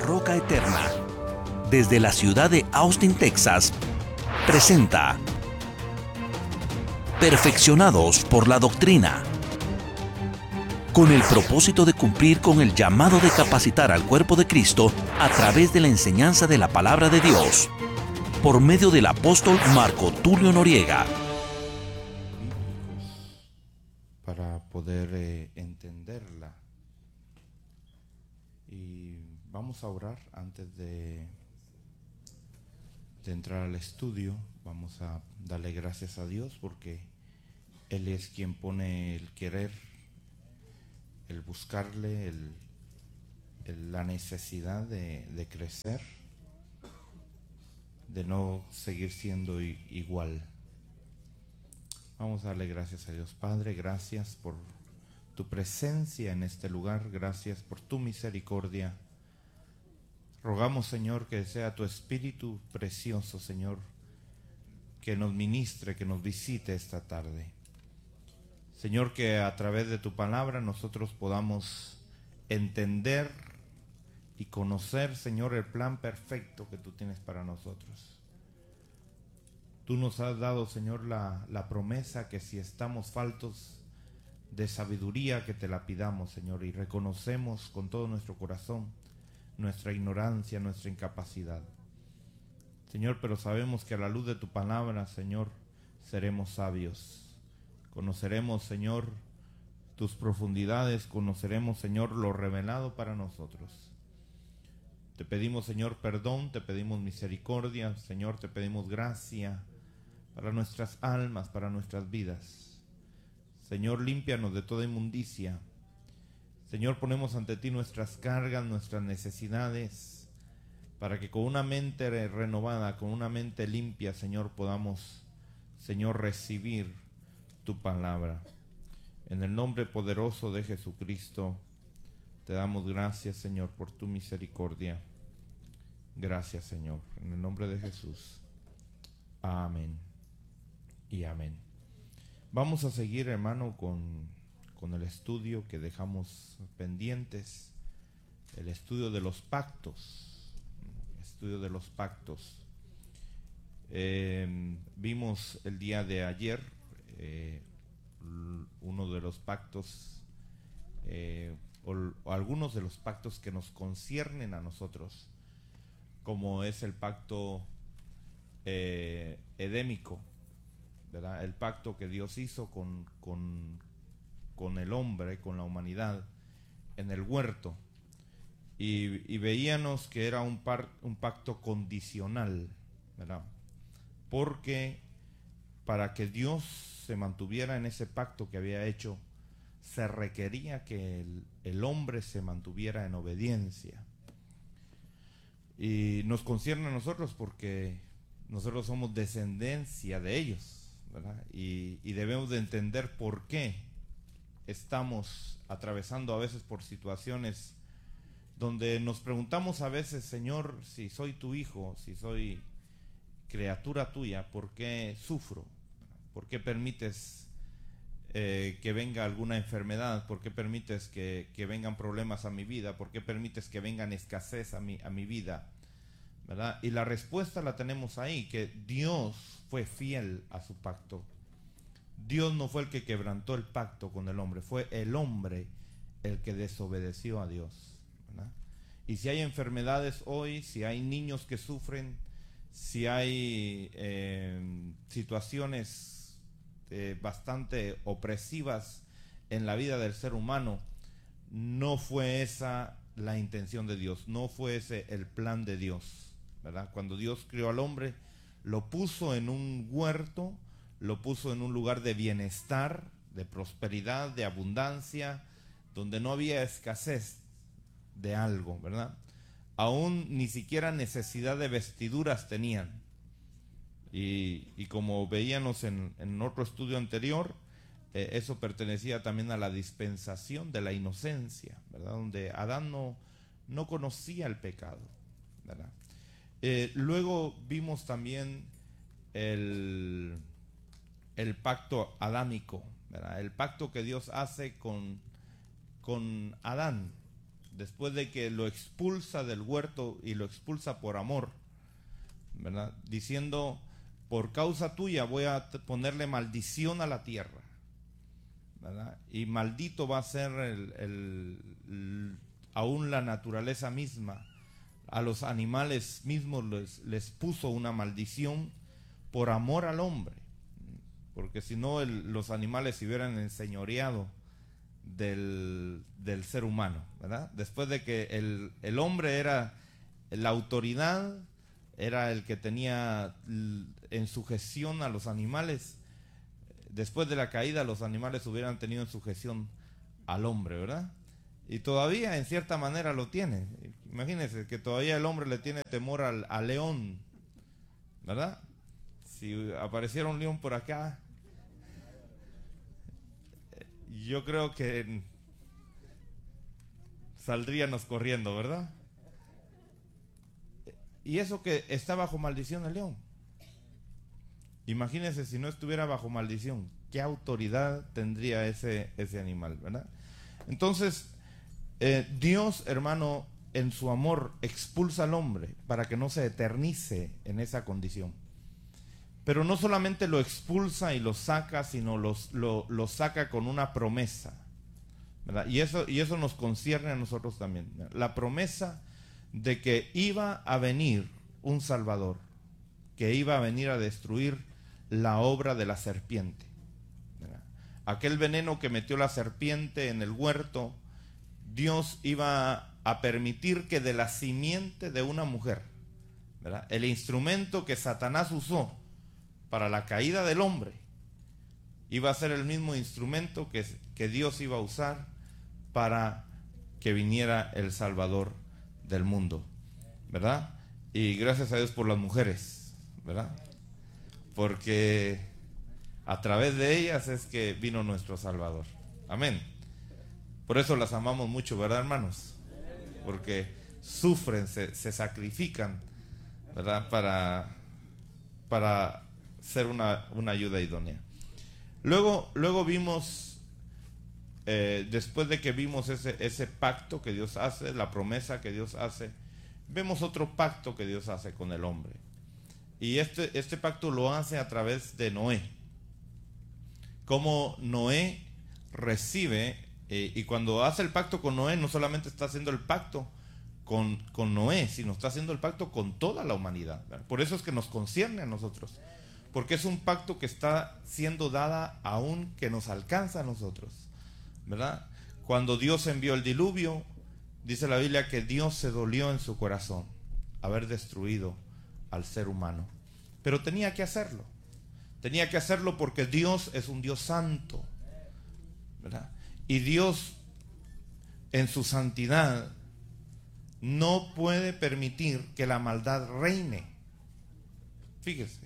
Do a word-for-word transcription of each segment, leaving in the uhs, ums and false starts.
Roca Eterna, desde la ciudad de Austin, Texas, presenta Perfeccionados por la Doctrina, con el propósito de cumplir con el llamado de capacitar al cuerpo de Cristo a través de la enseñanza de la palabra de Dios, por medio del apóstol Marco Tulio Noriega. Para poder eh, entenderla. Y vamos a orar antes de, de entrar al estudio. Vamos a darle gracias a Dios porque Él es quien pone el querer, el buscarle, el, el, la necesidad de, de crecer, de no seguir siendo i, igual. Vamos a darle gracias a Dios. Padre, gracias por tu presencia en este lugar, gracias por tu misericordia. Rogamos, Señor, que sea tu Espíritu precioso, Señor, que nos ministre, que nos visite esta tarde. Señor, que a través de tu palabra nosotros podamos entender y conocer, Señor, el plan perfecto que tú tienes para nosotros. Tú nos has dado, Señor, la, la promesa que si estamos faltos de sabiduría, que te la pidamos, Señor, y reconocemos con todo nuestro corazón nuestra ignorancia, nuestra incapacidad. Señor, pero sabemos que a la luz de tu palabra, Señor, seremos sabios. Conoceremos, Señor, tus profundidades, conoceremos, Señor, lo revelado para nosotros. Te pedimos, Señor, perdón, te pedimos misericordia, Señor, te pedimos gracia para nuestras almas, para nuestras vidas. Señor, límpianos de toda inmundicia. Señor, ponemos ante ti nuestras cargas, nuestras necesidades, para que con una mente renovada, con una mente limpia, Señor, podamos, Señor, recibir tu palabra. En el nombre poderoso de Jesucristo, te damos gracias, Señor, por tu misericordia. Gracias, Señor. En el nombre de Jesús. Amén y amén. Vamos a seguir, hermano, con, con el estudio que dejamos pendientes, el estudio de los pactos, estudio de los pactos. Eh, vimos el día de ayer eh, uno de los pactos, eh, o, o algunos de los pactos que nos conciernen a nosotros, como es el pacto eh, edémico, ¿verdad? El pacto que Dios hizo con, con, con el hombre, con la humanidad, en el huerto. Y, y veíamos que era un, par, un pacto condicional, ¿verdad? Porque para que Dios se mantuviera en ese pacto que había hecho, se requería que el, el hombre se mantuviera en obediencia. Y nos concierne a nosotros porque nosotros somos descendencia de ellos, ¿verdad? Y, y debemos de entender por qué estamos atravesando a veces por situaciones donde nos preguntamos a veces, Señor, si soy tu hijo, si soy criatura tuya, ¿por qué sufro? ¿Por qué permites eh, que venga alguna enfermedad? ¿Por qué permites que, que vengan problemas a mi vida? ¿Por qué permites que vengan escasez a mi, a mi vida? ¿Verdad? Y la respuesta la tenemos ahí, que Dios fue fiel a su pacto. Dios no fue el que quebrantó el pacto con el hombre, fue el hombre el que desobedeció a Dios, ¿verdad? Y si hay enfermedades hoy, si hay niños que sufren, si hay eh, situaciones eh, bastante opresivas en la vida del ser humano, no fue esa la intención de Dios, no fue ese el plan de Dios, ¿verdad? Cuando Dios creó al hombre, lo puso en un huerto, lo puso en un lugar de bienestar, de prosperidad, de abundancia, donde no había escasez de algo, ¿verdad? Aún ni siquiera necesidad de vestiduras tenían. Y, y como veíamos en, en otro estudio anterior, eh, eso pertenecía también a la dispensación de la inocencia, ¿verdad? Donde Adán no, no conocía el pecado, ¿verdad? Eh, luego vimos también el, el pacto adámico, ¿verdad? El pacto que Dios hace con, con Adán, después de que lo expulsa del huerto y lo expulsa por amor, ¿verdad? Diciendo, por causa tuya voy a ponerle maldición a la tierra, ¿verdad? Y maldito va a ser el, el, el, aún la naturaleza misma. A los animales mismos les, les puso una maldición por amor al hombre, porque si no los animales se hubieran enseñoreado del, del ser humano, ¿verdad? Después de que el, el hombre era la autoridad, era el que tenía en sujeción a los animales, después de la caída los animales hubieran tenido en sujeción al hombre, ¿verdad? Y todavía en cierta manera lo tiene. Imagínense que todavía el hombre le tiene temor al, al león, ¿verdad? Si apareciera un león por acá, yo creo que saldríamos corriendo, ¿verdad? Y eso que está bajo maldición el león. Imagínense si no estuviera bajo maldición, ¿qué autoridad tendría ese, ese animal, ¿verdad? Entonces, eh, Dios, hermano, en su amor expulsa al hombre para que no se eternice en esa condición. Pero no solamente lo expulsa y lo saca, sino los, lo, lo saca con una promesa, ¿verdad? Y eso, y eso nos concierne a nosotros también, ¿verdad? La promesa de que iba a venir un Salvador, que iba a venir a destruir la obra de la serpiente, ¿verdad? Aquel veneno que metió la serpiente en el huerto, Dios iba a permitir que de la simiente de una mujer, ¿verdad? El instrumento que Satanás usó para la caída del hombre iba a ser el mismo instrumento que, que Dios iba a usar para que viniera el Salvador del mundo, ¿verdad? Y gracias a Dios por las mujeres, ¿verdad? Porque a través de ellas es que vino nuestro Salvador. Amén. Por eso las amamos mucho, ¿verdad, hermanos? Porque sufren, se, se sacrifican, ¿verdad? Para, para ser una, una ayuda idónea. Luego, luego vimos, eh, después de que vimos ese, ese pacto que Dios hace, la promesa que Dios hace, vemos otro pacto que Dios hace con el hombre. Y este, este pacto lo hace a través de Noé. Como Noé recibe, eh, y cuando hace el pacto con Noé, no solamente está haciendo el pacto con, con Noé, sino está haciendo el pacto con toda la humanidad, ¿verdad? Por eso es que nos concierne a nosotros, porque es un pacto que está siendo dada aún que nos alcanza a nosotros, ¿verdad? Cuando Dios envió el diluvio, dice la Biblia que Dios se dolió en su corazón haber destruido al ser humano, pero tenía que hacerlo, tenía que hacerlo porque Dios es un Dios santo, ¿verdad? Y Dios en su santidad no puede permitir que la maldad reine. Fíjese,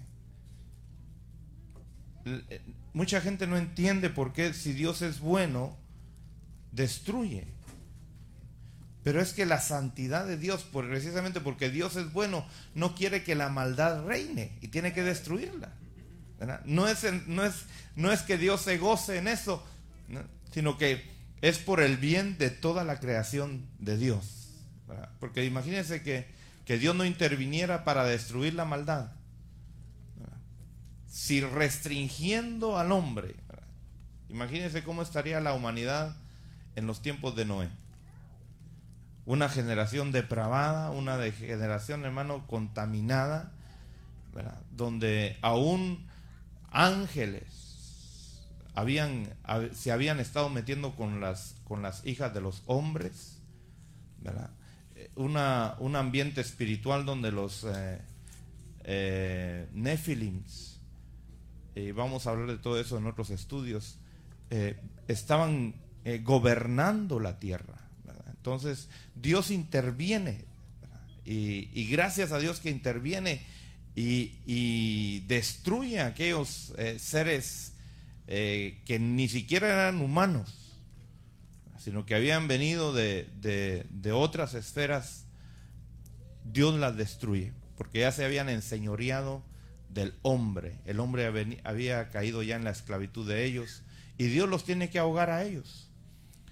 mucha gente no entiende por qué, si Dios es bueno, destruye. Pero es que la santidad de Dios, precisamente porque Dios es bueno, no quiere que la maldad reine y tiene que destruirla, ¿verdad? No es, no es, no es que Dios se goce en eso, ¿no? Sino que es por el bien de toda la creación de Dios, ¿verdad? Porque imagínense que, que Dios no interviniera para destruir la maldad, ¿verdad? Si restringiendo al hombre, ¿verdad? Imagínense cómo estaría la humanidad en los tiempos de Noé. Una generación depravada, una de generación, hermano, contaminada, ¿verdad? Donde aún ángeles habían, se habían estado metiendo con las, con las hijas de los hombres, ¿verdad? Una, un ambiente espiritual donde los eh, eh, Nefilims, y vamos a hablar de todo eso en otros estudios, eh, estaban eh, gobernando la tierra. Entonces Dios interviene, y, y gracias a Dios que interviene y, y destruye a aquellos eh, seres eh, que ni siquiera eran humanos, sino que habían venido de, de, de otras esferas. Dios las destruye porque ya se habían enseñoreado del hombre. El hombre había, había caído ya en la esclavitud de ellos, y Dios los tiene que ahogar a ellos.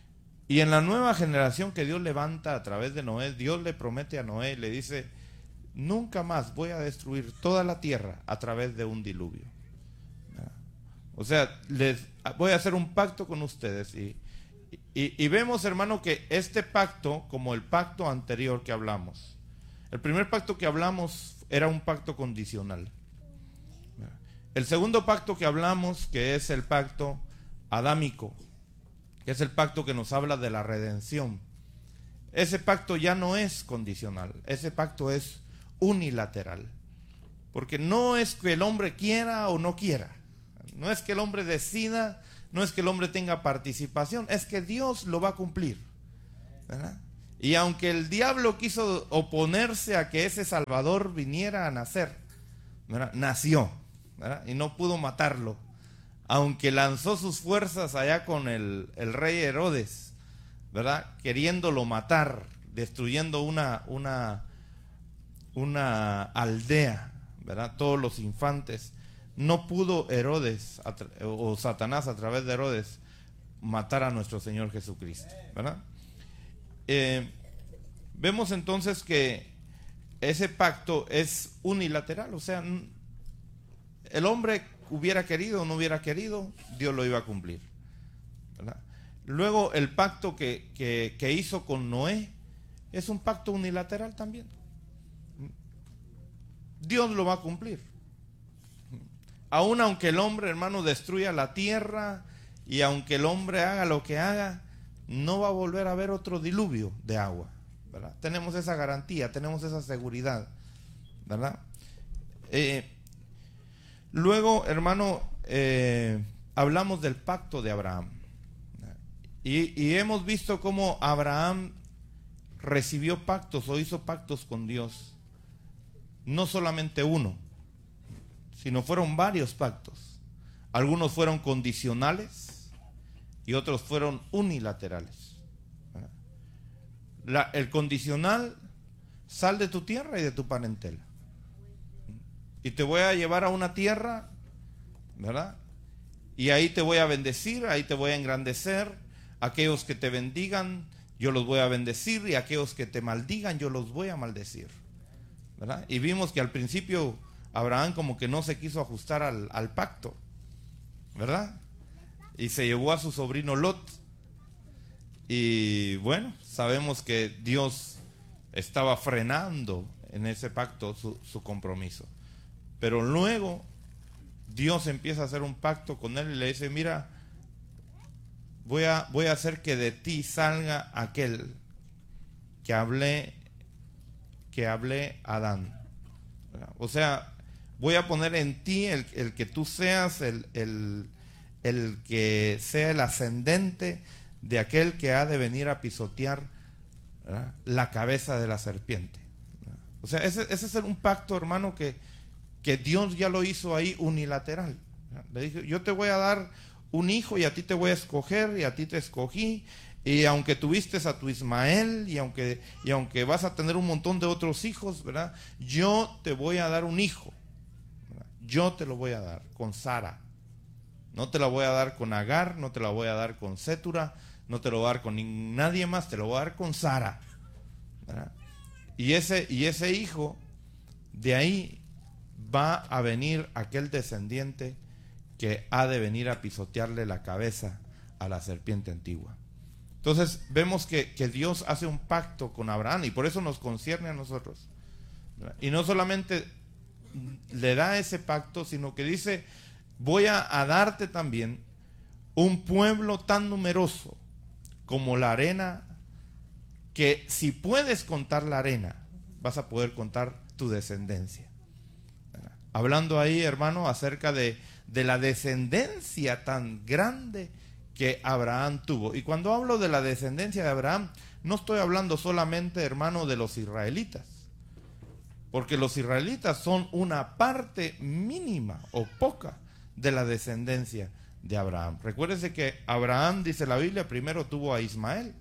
Y en la nueva generación que Dios levanta a través de Noé, Dios le promete a Noé, le dice, nunca más voy a destruir toda la tierra a través de un diluvio. O sea, les voy a hacer un pacto con ustedes. Y, y, y vemos, hermano, que este pacto, como el pacto anterior que hablamos, el primer pacto que hablamos era un pacto condicional. El segundo pacto que hablamos, que es el pacto adámico, que es el pacto que nos habla de la redención. Ese pacto ya no es condicional, ese pacto es unilateral. Porque no es que el hombre quiera o no quiera, no es que el hombre decida, no es que el hombre tenga participación, es que Dios lo va a cumplir, ¿verdad? Y aunque el diablo quiso oponerse a que ese Salvador viniera a nacer, ¿verdad?, nació, ¿verdad?, y no pudo matarlo. Aunque lanzó sus fuerzas allá con el, el rey Herodes, ¿verdad?, queriéndolo matar, destruyendo una, una, una aldea, ¿verdad?, todos los infantes. No pudo Herodes o Satanás a través de Herodes matar a nuestro Señor Jesucristo, ¿verdad? Eh, vemos entonces que ese pacto es unilateral, o sea, el hombre hubiera querido o no hubiera querido, Dios lo iba a cumplir, ¿verdad? Luego el pacto que, que, que hizo con Noé es un pacto unilateral también. Dios lo va a cumplir. Aún aunque el hombre, hermano, destruya la tierra y aunque el hombre haga lo que haga, no va a volver a haber otro diluvio de agua, ¿verdad? Tenemos esa garantía, tenemos esa seguridad, ¿verdad? Eh, luego, hermano, eh, hablamos del pacto de Abraham. Y, y hemos visto cómo Abraham recibió pactos o hizo pactos con Dios. No solamente uno, sino fueron varios pactos. Algunos fueron condicionales y otros fueron unilaterales. La, el condicional, sal de tu tierra y de tu parentela, y te voy a llevar a una tierra, ¿verdad?, y ahí te voy a bendecir, ahí te voy a engrandecer. Aquellos que te bendigan, yo los voy a bendecir, y aquellos que te maldigan, yo los voy a maldecir, ¿verdad? Y vimos que al principio Abraham como que no se quiso ajustar al, al pacto, ¿verdad? Y se llevó a su sobrino Lot. Y bueno, sabemos que Dios estaba frenando en ese pacto su, su compromiso. Pero luego Dios empieza a hacer un pacto con él y le dice, mira, voy a, voy a hacer que de ti salga aquel que hablé, que hablé a Adán. O sea, voy a poner en ti el, el que tú seas el, el, el que sea el ascendente de aquel que ha de venir a pisotear, ¿verdad?, la cabeza de la serpiente, ¿verdad? O sea, ese, ese es un pacto, hermano, que, que Dios ya lo hizo ahí unilateral, ¿verdad? Le dije, yo te voy a dar un hijo y a ti te voy a escoger y a ti te escogí, y aunque tuviste a tu Ismael y aunque, y aunque vas a tener un montón de otros hijos, ¿verdad?, yo te voy a dar un hijo, ¿verdad? Yo te lo voy a dar con Sara. No te la voy a dar con Agar, no te la voy a dar con Sétura, no te lo voy a dar con ni, nadie más, te lo voy a dar con Sara, ¿verdad? Y ese, y ese hijo, de ahí va a venir aquel descendiente que ha de venir a pisotearle la cabeza a la serpiente antigua. Entonces vemos que, que Dios hace un pacto con Abraham, y por eso nos concierne a nosotros, ¿verdad? Y no solamente le da ese pacto, sino que dice, voy a, a darte también un pueblo tan numeroso como la arena, que si puedes contar la arena, vas a poder contar tu descendencia, ¿verdad? Hablando ahí, hermano, acerca de, de la descendencia tan grande que Abraham tuvo. Y cuando hablo de la descendencia de Abraham, no estoy hablando solamente, hermano, de los israelitas, porque los israelitas son una parte mínima o poca de la descendencia de Abraham. Recuérdese que Abraham, dice la Biblia, primero tuvo a Ismael,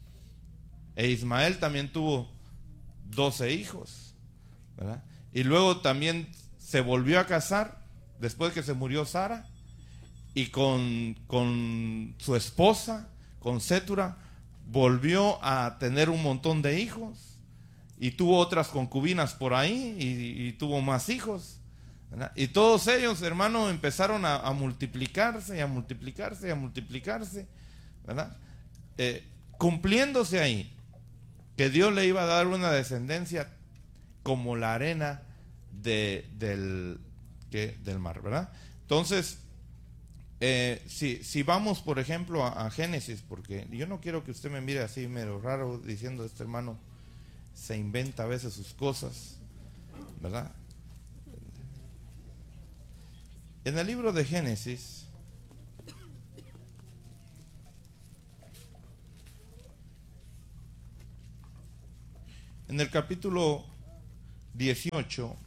e Ismael también tuvo doce hijos, ¿verdad? Y luego también se volvió a casar después que se murió Sara, y con, con su esposa, con Sétura, volvió a tener un montón de hijos y tuvo otras concubinas por ahí y, y tuvo más hijos, ¿verdad? Y todos ellos, hermano, empezaron a, a multiplicarse y a multiplicarse y a multiplicarse, ¿verdad? Eh, cumpliéndose ahí que Dios le iba a dar una descendencia como la arena de, del, que, del mar, ¿verdad? Entonces, eh, si, si vamos, por ejemplo, a, a Génesis, porque yo no quiero que usted me mire así medio raro diciendo, este hermano se inventa a veces sus cosas, ¿verdad? En el libro de Génesis, en el capítulo dieciocho,